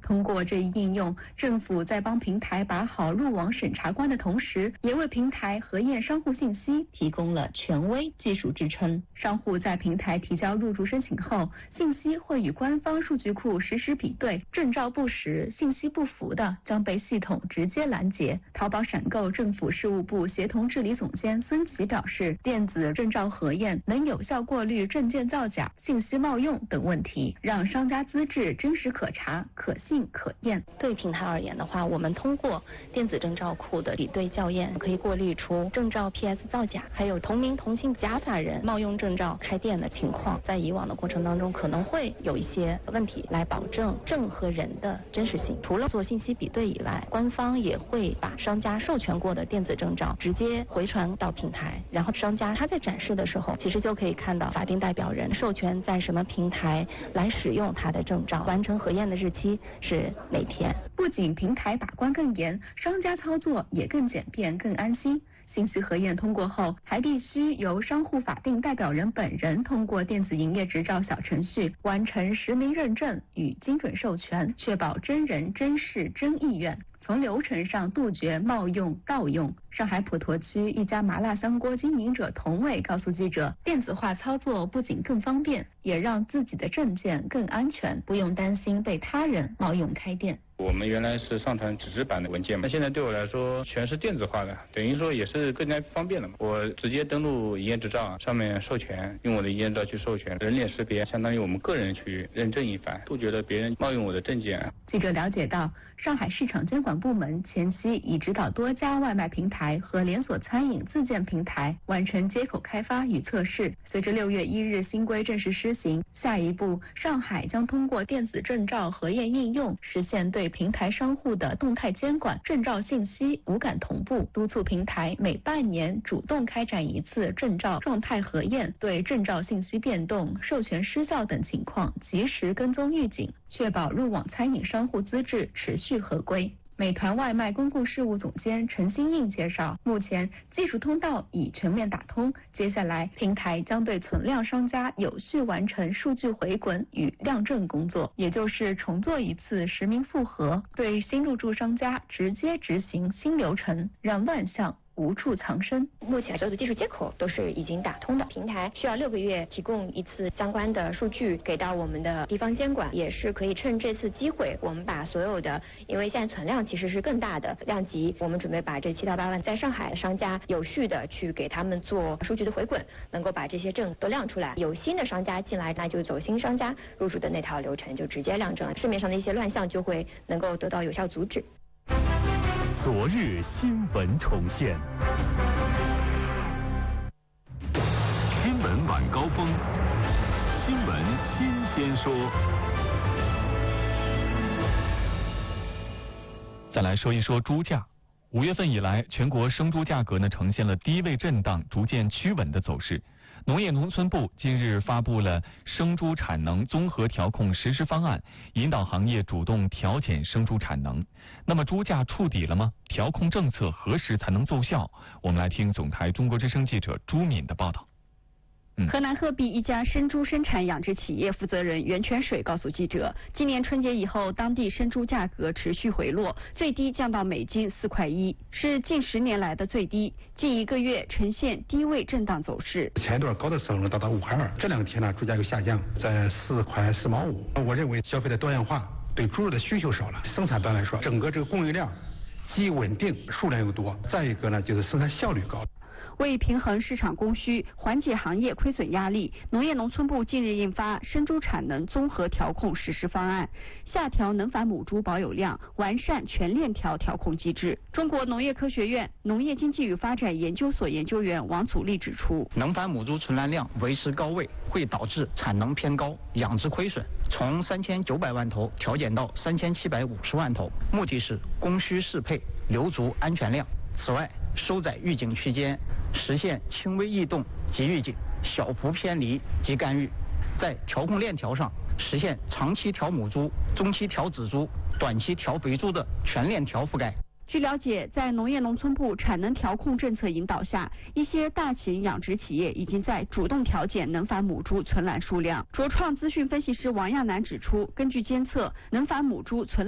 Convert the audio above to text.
通过这一应用，政府在帮平台把好入网审查关的同时，也为平台核验商户信息提供了权威技术支撑。商户在平台提交入驻申请后，信息会与官方数据库实时比对，证照不实、信息不符的将被系统直接拦截。淘宝闪购政府事务部协同治理总监孙琦表示，电子证照核验能有效过滤证件造假、信息冒用等问题，让商家资质真实可查、可信可验。 对平台而言的话，我们通过电子证照库的比对校验，可以过滤出证照 PS 造假，还有同名同姓假法人冒用证照开店的情况。在以往的过程当中，可能会有一些问题，来保证证和人的真实性。除了做信息比对以外，官方也会把商家授权过的电子证照直接回传到平台，然后商家他在展示的时候，其实就可以看到法定代表人授权在什么平台来使用他的证照，完成核验的日期是哪天。 不仅平台把关更严，商家操作也更简便、更安心。信息核验通过后，还必须由商户法定代表人本人通过电子营业执照小程序完成实名认证与精准授权，确保真人真事真意愿。从流程上杜绝冒用、盗用。上海普陀区一家麻辣香锅经营者童伟告诉记者，电子化操作不仅更方便，也让自己的证件更安全，不用担心被他人冒用开店。 我们原来是上传纸质版的文件嘛，那现在对我来说全是电子化的，等于说也是更加方便了嘛。我直接登录营业执照，上面授权，用我的营业执照去授权，人脸识别，相当于我们个人去认证一番，杜绝了别人冒用我的证件。 记者了解到，上海市场监管部门前期已指导多家外卖平台和连锁餐饮自建平台完成接口开发与测试。随着6月1日新规正式施行，下一步上海将通过电子证照核验应用，实现对平台商户的动态监管，证照信息无感同步，督促平台每半年主动开展一次证照状态核验，对证照信息变动、授权失效等情况及时跟踪预警，确保入网餐饮商户资质持续合规。美团外卖公共事务总监陈新印介绍，目前技术通道已全面打通，接下来平台将对存量商家有序完成数据回滚与量证工作，也就是重做一次实名复核，对新入驻商家直接执行新流程，让乱象无处藏身。 目前所有的技术接口都是已经打通的，平台需要6个月提供一次相关的数据给到我们的地方监管，也是可以趁这次机会，我们把所有的，因为现在存量其实是更大的量级，我们准备把这7到8万在上海的商家有序的去给他们做数据的回滚，能够把这些证都亮出来。有新的商家进来，那就走新商家入驻的那套流程，就直接亮证，市面上的一些乱象就会能够得到有效阻止。 昨日新闻重现，新闻晚高峰，新闻新鲜说。 再来说一说猪价。5月份以来，全国生猪价格呈现了低位震荡、逐渐趋稳的走势。农业农村部近日发布了生猪产能综合调控实施方案，引导行业主动调减生猪产能。那么猪价触底了吗？调控政策何时才能奏效？我们来听总台中国之声记者朱敏的报道。 河南鹤壁一家生猪生产养殖企业负责人袁泉水告诉记者，今年春节以后，当地生猪价格持续回落，最低降到每斤4.1块，是近10年来的最低。近1个月呈现低位震荡走势。 前一段高的时候呢，达到5.2块，这2天呢，猪价有下降，在4.4毛5。我认为消费的多样化，对猪肉的需求少了，生产端来说，整个这个供应量既稳定，数量又多。再一个呢，就是生产效率高。 为平衡市场供需，缓解行业亏损压力，农业农村部近日印发生猪产能综合调控实施方案，下调能繁母猪保有量，完善全链条调控机制。中国农业科学院农业经济与发展研究所研究员王祖立指出， 能繁母猪存栏量维持高位，会导致产能偏高，养殖亏损，从3900万头调减到3750万头，目的是供需适配，留足安全量。此外，收窄预警区间，实现轻微异动及预警，小幅偏离及干预。在调控链条上，实现长期调母猪、中期调仔猪、短期调肥猪的全链条覆盖。 据了解，在农业农村部产能调控政策引导下，一些大型养殖企业已经在主动调减能繁母猪存栏数量。卓创资讯分析师王亚楠指出，根据监测，能繁母猪存